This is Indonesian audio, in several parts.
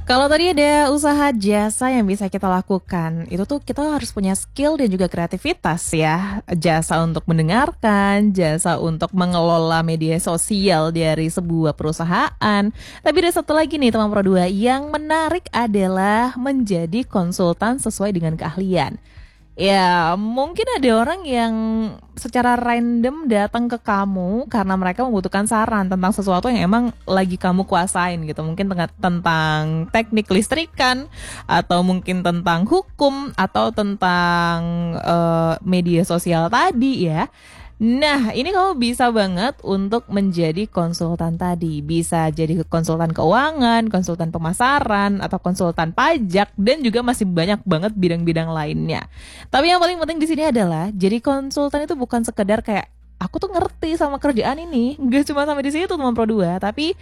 Kalau tadi ada usaha jasa yang bisa kita lakukan, itu tuh kita harus punya skill dan juga kreativitas ya. Jasa untuk mendengarkan, jasa untuk mengelola media sosial dari sebuah perusahaan. Tapi ada satu lagi nih teman Pro 2 yang menarik adalah menjadi konsultan sesuai dengan keahlian. Ya, mungkin ada orang yang secara random datang ke kamu karena mereka membutuhkan saran tentang sesuatu yang emang lagi kamu kuasain gitu. Mungkin tentang teknik listrikan, atau mungkin tentang hukum, atau tentang media sosial tadi ya. Nah, ini kamu bisa banget untuk menjadi konsultan tadi. Bisa jadi konsultan keuangan, konsultan pemasaran, atau konsultan pajak, dan juga masih banyak banget bidang-bidang lainnya. Tapi yang paling penting di sini adalah jadi konsultan itu bukan sekedar kayak aku tuh ngerti sama kerjaan ini, nggak cuma sampai di situ teman Pro 2, tapi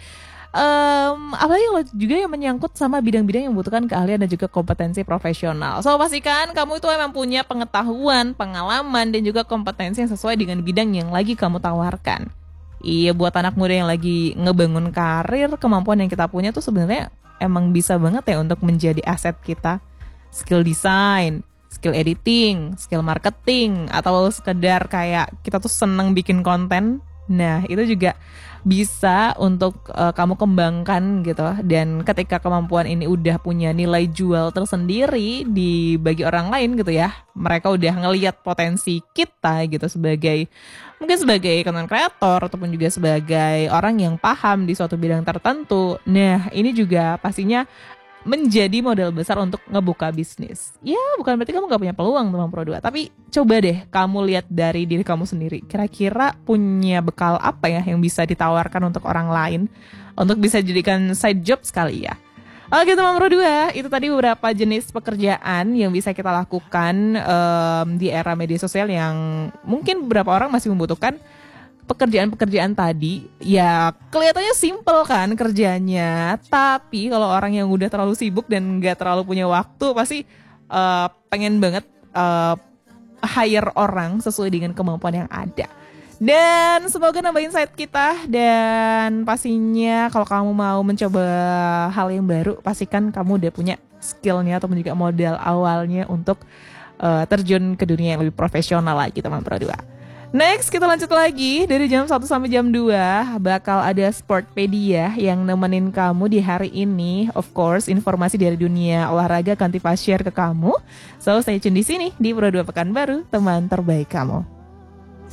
apalagi kalau juga yang menyangkut sama bidang-bidang yang membutuhkan keahlian dan juga kompetensi profesional. So pastikan kamu itu memang punya pengetahuan, pengalaman, dan juga kompetensi yang sesuai dengan bidang yang lagi kamu tawarkan. Iya, buat anak muda yang lagi ngebangun karir, kemampuan yang kita punya tuh sebenarnya emang bisa banget ya untuk menjadi aset kita. Skill design, skill editing, skill marketing, atau sekedar kayak kita tuh seneng bikin konten. Nah, itu juga bisa untuk kamu kembangkan gitu. Dan ketika kemampuan ini udah punya nilai jual tersendiri di bagi orang lain gitu ya, mereka udah ngelihat potensi kita gitu sebagai mungkin sebagai content creator ataupun juga sebagai orang yang paham di suatu bidang tertentu. Nah, ini juga pastinya menjadi modal besar untuk ngebuka bisnis. Ya, bukan berarti kamu gak punya peluang teman Pro 2, tapi coba deh kamu lihat dari diri kamu sendiri. Kira-kira punya bekal apa ya yang bisa ditawarkan untuk orang lain, untuk bisa jadikan side job sekali ya. Oke teman Pro 2, itu tadi beberapa jenis pekerjaan yang bisa kita lakukan di era media sosial yang mungkin beberapa orang masih membutuhkan. Pekerjaan-pekerjaan tadi ya kelihatannya simple kan kerjanya, tapi kalau orang yang udah terlalu sibuk dan nggak terlalu punya waktu pasti pengen banget hire orang sesuai dengan kemampuan yang ada. Dan semoga nambah insight kita, dan pastinya kalau kamu mau mencoba hal yang baru, pastikan kamu udah punya skillnya ataupun juga modal awalnya untuk terjun ke dunia yang lebih profesional lagi teman Pro 2. Next, kita lanjut lagi. Dari jam 1 sampai jam 2 bakal ada Sportpedia yang nemenin kamu di hari ini. Of course, informasi dari dunia olahraga akan Tifa share ke kamu. So, stay tune di sini di Pro 2 Pekanbaru, teman terbaik kamu.